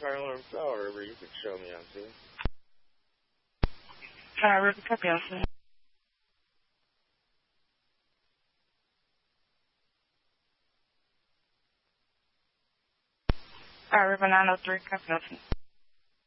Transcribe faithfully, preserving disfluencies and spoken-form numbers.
Carlin Flower River you could show me on too. Flower River, copy also. Flower River nine oh three, copy also.